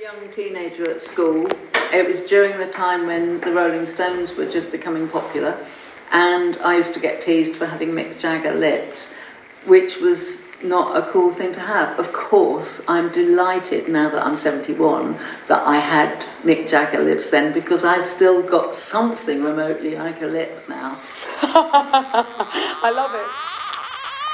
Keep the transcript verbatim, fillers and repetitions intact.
young teenager at school. It was during the time when the Rolling Stones were just becoming popular, and I used to get teased for having Mick Jagger lips, which was not a cool thing to have. Of course, I'm delighted now that I'm seventy-one that I had Mick Jagger lips then, because I've still got something remotely like a lip now. I love it.